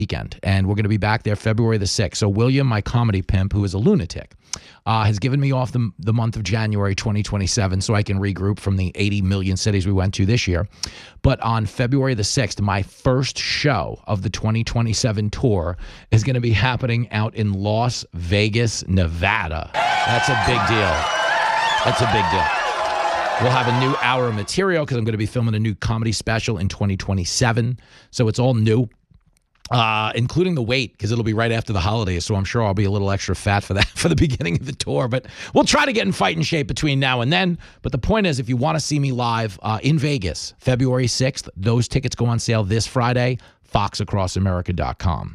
weekend, and we're going to be back there February the 6th. So William, my comedy pimp, who is a lunatic, has given me off the month of January 2027 so I can regroup from the 80 million cities we went to this year. But on February the 6th, my first show of the 2027 tour is going to be happening out in Las Vegas, Nevada. That's a big deal. That's a big deal. We'll have a new hour of material because I'm going to be filming a new comedy special in 2027. So it's all new. Including the weight, because it'll be right after the holidays, so I'm sure I'll be a little extra fat for that for the beginning of the tour. But we'll try to get in fighting shape between now and then. But the point is, if you want to see me live in Vegas, February 6th, those tickets go on sale this Friday, foxacrossamerica.com.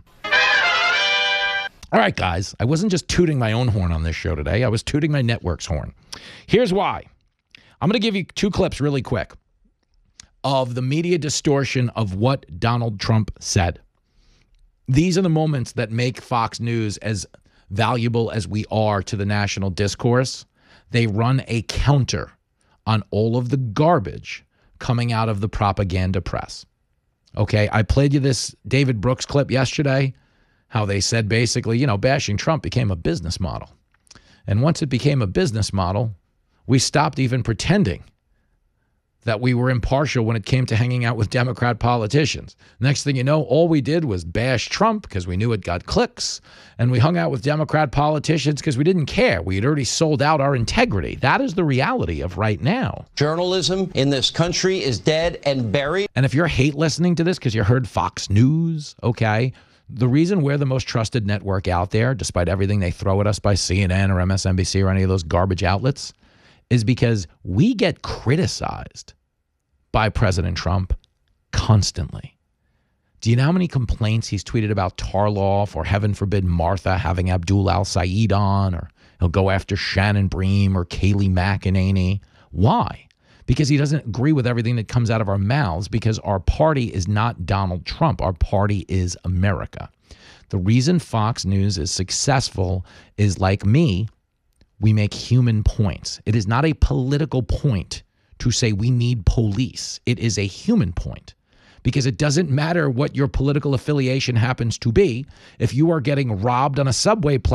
All right, guys, I wasn't just tooting my own horn on this show today. I was tooting my network's horn. Here's why. I'm going to give you two clips really quick of the media distortion of what Donald Trump said. These are the moments that make Fox News as valuable as we are to the national discourse. They run a counter on all of the garbage coming out of the propaganda press. Okay, I played you this David Brooks clip yesterday, how they said basically, bashing Trump became a business model. And once it became a business model, we stopped even pretending that we were impartial when it came to hanging out with Democrat politicians. Next thing you know, all we did was bash Trump because we knew it got clicks, and we hung out with Democrat politicians because we didn't care. We had already sold out our integrity. That is the reality of right now. Journalism in this country is dead and buried. And if you're hate listening to this because you heard Fox News, okay, the reason we're the most trusted network out there, despite everything they throw at us by CNN or MSNBC or any of those garbage outlets, is because we get criticized by President Trump constantly. Do you know how many complaints he's tweeted about Tarloff or, heaven forbid, Martha having Abdul al-Sayed on, or he'll go after Shannon Bream or Kayleigh McEnany? Why? Because he doesn't agree with everything that comes out of our mouths, because our party is not Donald Trump. Our party is America. The reason Fox News is successful is, like me, we make human points. It is not a political point to say we need police. It is a human point, because it doesn't matter what your political affiliation happens to be. If you are getting robbed on a subway platform,